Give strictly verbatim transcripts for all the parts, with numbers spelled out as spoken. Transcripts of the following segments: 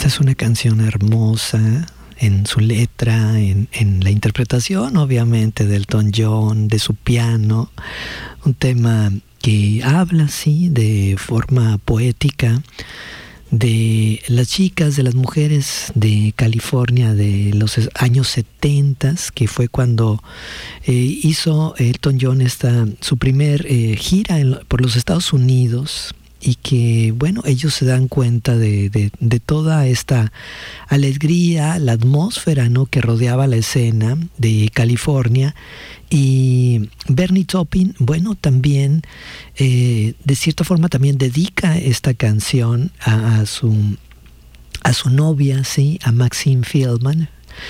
Esta es una canción hermosa en su letra, en, en la interpretación, obviamente, de Elton John, de su piano. Un tema que habla, sí, de forma poética, de las chicas, de las mujeres de California de los años setenta, que fue cuando eh, hizo Elton John esta, su primer eh, gira en, por los Estados Unidos, y que, bueno, ellos se dan cuenta de, de, de toda esta alegría, la atmósfera, ¿no?, que rodeaba la escena de California. Y Bernie Taupin, bueno, también, eh, de cierta forma, también dedica esta canción a, a su a su novia, sí, a Maxine Feldman,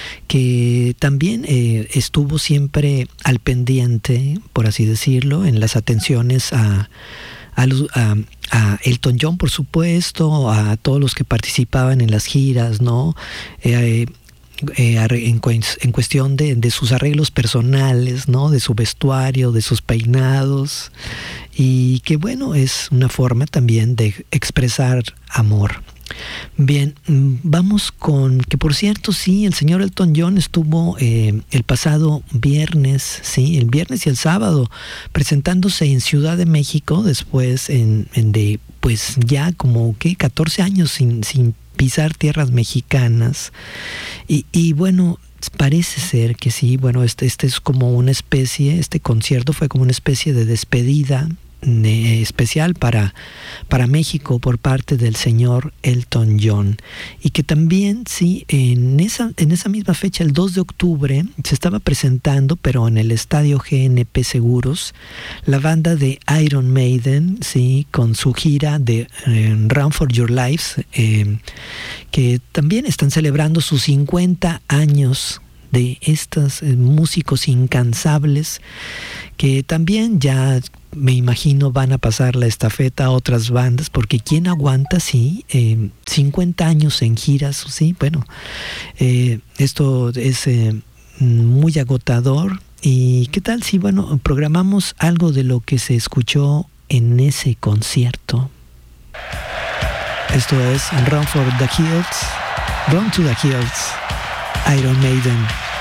que también eh, estuvo siempre al pendiente, por así decirlo, en las atenciones a A, a, a Elton John, por supuesto, a todos los que participaban en las giras, ¿no? Eh, eh, en, en cuestión de, de sus arreglos personales, ¿no? De su vestuario, de sus peinados, y que, bueno, es una forma también de expresar amor. Bien, vamos con, que por cierto, sí, el señor Elton John estuvo eh, el pasado viernes, sí, el viernes y el sábado, presentándose en Ciudad de México, después en, en de, pues ya como, ¿qué?, catorce años sin, sin pisar tierras mexicanas, y, y bueno, parece ser que sí, bueno, este, este es como una especie, este concierto fue como una especie de despedida especial para, para México por parte del señor Elton John, y que también, sí, en esa, en esa misma fecha, el dos de octubre, se estaba presentando, pero en el estadio G N P Seguros, la banda de Iron Maiden, sí, con su gira de eh, Run for Your Lives, eh, que también están celebrando sus cincuenta años de estos eh, músicos incansables, que también ya me imagino van a pasar la estafeta a otras bandas, porque ¿quién aguanta, sí, eh, cincuenta años en giras? Sí, bueno, eh, esto es eh, muy agotador. ¿Y qué tal si, bueno, programamos algo de lo que se escuchó en ese concierto? Esto es Run for the Hills, Run to the Hills, Iron Maiden.